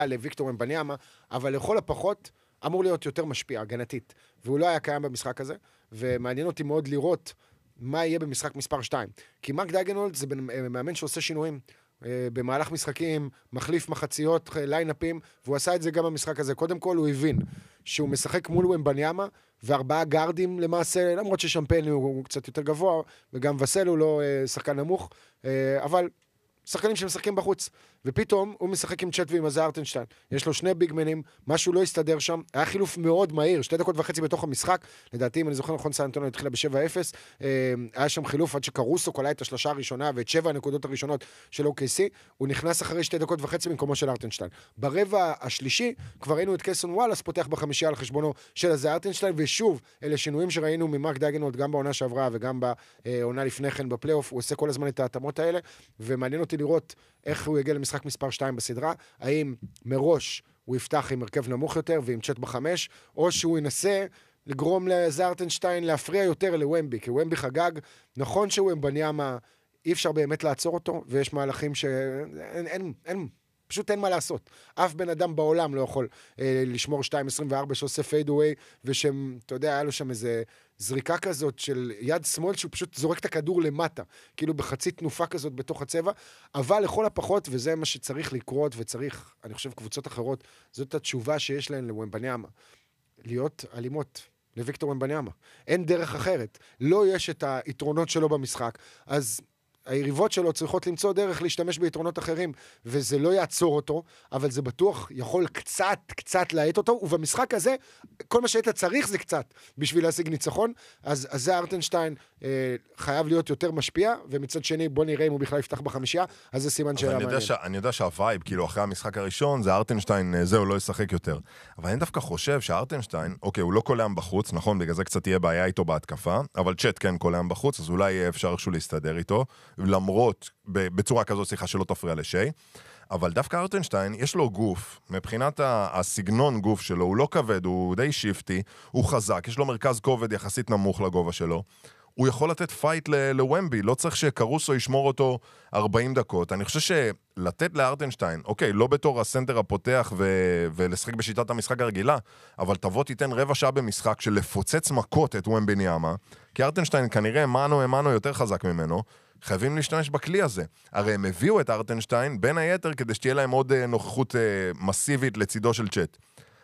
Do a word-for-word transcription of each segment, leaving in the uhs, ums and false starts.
לוויקטור אמבניאמה, אבל לכל הפחות אמור להיות יותר משפיע, הגנתית. והוא לא היה קיים במשחק הזה, ומעניין אותי מאוד לראות מה יהיה במשחק מספר שתיים. כי מרק דייגנוולד זה מאמן שעושה שינויים במהלך משחקים, מחליף מחציות, ליינאפים, והוא עשה את זה גם במשחק הזה. קודם כל הוא הבין שהוא משחק מול אמבניאמה, וארבעה גארדים למעשה, למרות ששמפני הוא קצת יותר גבוה, וגם וסל הוא לא שחקן נמוך, אבל שחקנים שמשחקים בחוץ, ופתאום הוא משחק עם צ'אט ועם הזה ארטנשטיין. יש לו שני ביגמנים, משהו לא הסתדר שם, היה חילוף מאוד מהיר, שתי דקות וחצי בתוך המשחק, לדעתי אם אני זוכר נכון סן אנטוניו התחילה ב-שבע אפס, היה שם חילוף עד שקרוסו קולע את השלושה הראשונה, ואת שבע הנקודות הראשונות של או קיי סי, הוא נכנס אחרי שתי דקות וחצי במקומו של ארטנשטיין. ברבע השלישי, כבר ראינו את קייסון וואלאס פותח בחמישייה על חשבונו של הזה ארטנשטיין, ושוב, אלה שינויים שראינו ממרק דייגנוולד גם בעונה שעברה וגם בעונה לפני כן בפלייאוף, הוא עושה כל הזמן את ההתאמות האלה, ומעניין אותי לראות איך הוא יגיע למשחק מספר שתיים בסדרה, האם מראש הוא יפתח עם הרכב נמוך יותר ועם צ'אט בחמש, או שהוא ינסה לגרום לזארטנשטיין להפריע יותר לוומבי, כי וומבי חגג, נכון שהוא אמבניאמה, אי אפשר באמת לעצור אותו, ויש מהלכים שאין, אין, אין, פשוט אין מה לעשות. אף בן אדם בעולם לא יכול אה, לשמור שתיים עשרים וארבע שעושה פיידווי, ושם, אתה יודע, היה לו שם איזה זריקה כזאת של יד שמאל, שהוא פשוט זורק את הכדור למטה, כאילו בחצי תנופה כזאת בתוך הצבע, אבל לכל הפחות, וזה מה שצריך לקרות, וצריך, אני חושב, קבוצות אחרות, זאת התשובה שיש להן לוומבניאמה, להיות אלימות לוויקטור וומבניאמה. אין דרך אחרת. לא יש את היתרונות שלו במשחק, אז היריבות שלו צריכות למצוא דרך להשתמש ביתרונות אחרים, וזה לא יעצור אותו, אבל זה בטוח יכול קצת, קצת להעט אותו, ובמשחק הזה, כל מה שהיית צריך זה קצת, בשביל להשיג ניצחון, אז, אז זה ארטנשטיין אה, חייב להיות יותר משפיע, ומצד שני בוא נראה אם הוא בכלל יפתח בחמישייה, אז זה סימן שאלה מעניין. ש... אני יודע שהווייב, כאילו אחרי המשחק הראשון, זה ארטנשטיין, זהו, לא ישחק יותר. אבל אני דווקא חושב שארטנשטיין, אוקיי, הוא לא קולם בחוץ, נכון, בגלל זה קצת תהיה בעיה איתו בהתקפה, אבל צ'אט כן קולם בחוץ, אז אולי אפשר איכשהו להסתדר איתו, למרות, בצורה כזאת שיחה שלא תפריע לשי, אבל דווקא ארטנשטיין, יש לו גוף, מבחינת הסגנון גוף שלו, הוא לא כבד, הוא די שיפטי, הוא חזק, יש לו מרכז כובד יחסית נמוך לגובה שלו, הוא יכול לתת פייט לוומבי, לא צריך שקרוסו ישמור אותו ארבעים דקות. אני חושב שלתת לארטנשטיין, אוקיי, לא בתור הסנטר הפותח ו- ולשחק בשיטת המשחק הרגילה, אבל תבוא תיתן רבע שעה במשחק של לפוצץ מכות את וומבניאמה, כי ארטנשטיין כנראה אמנו אמנו יותר חזק ממנו, חייבים להשתמש בכלי הזה. הרי הם הביאו את ארטנשטיין בין היתר כדי שתהיה להם עוד נוכחות מסיבית לצידו של צ'אט.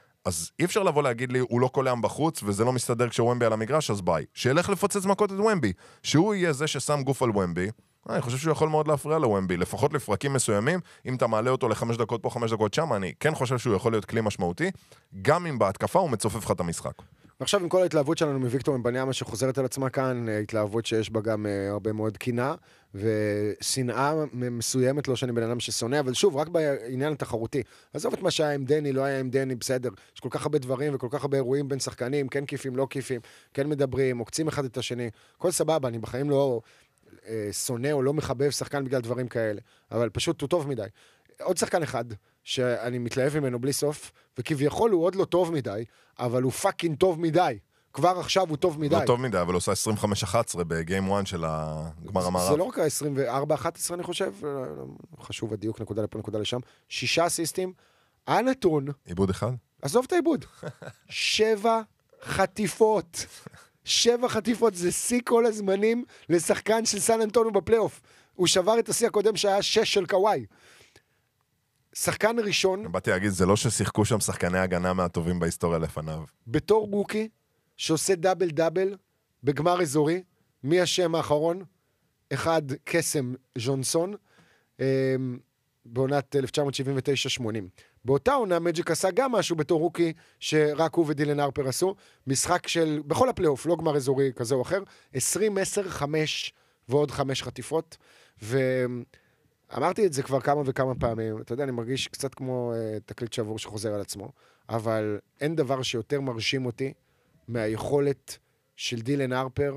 אז אי אפשר לבוא להגיד לי, הוא לא קולם בחוץ, וזה לא מסתדר כשוומבי על המגרש, אז ביי. שילך לפוצץ מכות את וומבי. שהוא יהיה זה ששם גוף על וומבי, אני חושב שהוא יכול מאוד להפריע לוומבי, לפחות לפרקים מסוימים, אם אתה מעלה אותו לחמש דקות פה, חמש דקות שם, אני כן חושב שהוא יכול להיות כלי משמעותי, גם אם בהתקפה הוא מצופף לך את המשחק. ועכשיו עם כל ההתלהבות שלנו מוויקטור אמבניאמה שחוזרת על עצמה כאן, התלהבות שיש בה גם הרבה מאוד קינה, ושנאה מסוימת, לא שאני בן אדם ששונא, אבל שוב, רק בעניין התחרותי. עזוב את מה שהיה עם דני, לא היה עם דני, בסדר. יש כל כך הרבה דברים וכל כך הרבה אירועים בין שחקנים, כן כיפים, לא כיפים, כן מדברים, עוקצים אחד את השני. כל סבבה, אני בחיים לא אה, שונא או לא מחבב שחקן בגלל דברים כאלה, אבל פשוט הוא טוב מדי. עוד שחקן אחד, שאני מתלהב ממנו בלי סוף, וכביכול הוא עוד לא טוב מדי, אבל הוא פאקינג טוב מדי. כבר עכשיו הוא טוב מדי. לא טוב מדי, אבל הוא עושה עשרים וחמש אחת עשרה בגיים אחת של הגמר המערב. זה לא רק עשרים וארבע אחת עשרה אני חושב, חשוב הדיוק, נקודה לפה, נקודה לשם. שישה אסיסטים, הנתון. עיבוד אחד? עזוב את העיבוד. שבע חטיפות. שבע חטיפות, זה שיא כל הזמנים לשחקן של סן אנטוניו בפלייאוף. הוא שבר את השיא הקודם שהיה שש של קוואי. שחקן ראשון... באתי להגיד, זה לא ששיחקו שם שחקני הגנה מהטובים בהיסטוריה לפניו. בתור רוקי, שעושה דאבל דאבל בגמר אזורי, מי השם האחרון? אחד, קסם ז'ונסון, בעונת אלף תשע מאות שבעים ותשע שמונים. באותה עונה מג'יק עשה גם משהו בתור רוקי, שרק הוא ודילן הרפר עשו, משחק של, בכל הפלייאוף, לא גמר אזורי כזה או אחר, עשרים עשר חמש ועוד חמש חטיפות, ואמרתי את זה כבר כמה וכמה פעמים, אתה יודע, אני מרגיש קצת כמו uh, תקליט שבור שחוזר על עצמו, אבל אין דבר שיותר מרשים אותי, מהיכולת של דילן הרפר,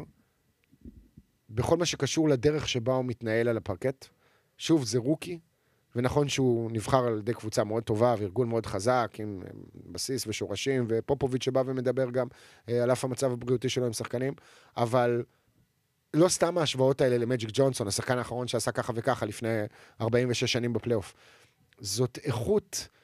בכל מה שקשור לדרך שבה הוא מתנהל על הפרקט. שוב, זה רוקי, ונכון שהוא נבחר על ידי קבוצה מאוד טובה, וארגון מאוד חזק, עם בסיס ושורשים, ופופוביץ' שבא ומדבר גם על אף המצב הבריאותי שלו עם שחקנים, אבל לא סתם ההשוואות האלה למג'יק ג'ונסון, השחקן האחרון שעשה ככה וככה לפני ארבעים ושש שנים בפלייאוף. זאת איכות